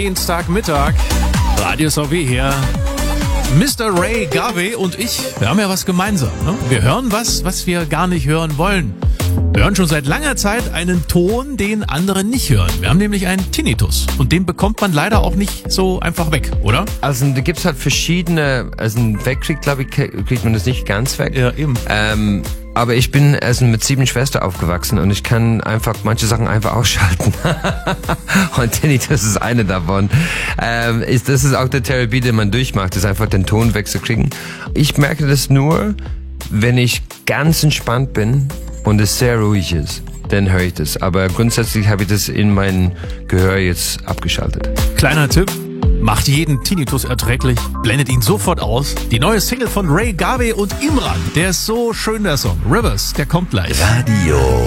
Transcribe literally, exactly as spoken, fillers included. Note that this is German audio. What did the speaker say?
Dienstagmittag, Radio S O W hier. Mister Ray Garvey und ich, wir haben ja was gemeinsam. Ne? Wir hören was, was wir gar nicht hören wollen. Wir hören schon seit langer Zeit einen Ton, den andere nicht hören. Wir haben nämlich einen Tinnitus und den bekommt man leider auch nicht so einfach weg, oder? Also da gibt's halt verschiedene, also wegkriegt, glaube ich, kriegt man das nicht ganz weg. Ja, eben. Ähm, aber ich bin also mit sieben Schwestern aufgewachsen und ich kann einfach manche Sachen einfach ausschalten. Und Tinnitus ist eine davon. Ähm, ist, das ist auch der Therapie, den man durchmacht, ist einfach den Ton wegzukriegen. Ich merke das nur, wenn ich ganz entspannt bin und es sehr ruhig ist, dann höre ich das. Aber grundsätzlich habe ich das in mein Gehör jetzt abgeschaltet. Kleiner Tipp, macht jeden Tinnitus erträglich, blendet ihn sofort aus. Die neue Single von Ray Garvey und Imran, der ist so schön, der Song. Rivers, der kommt gleich. Radio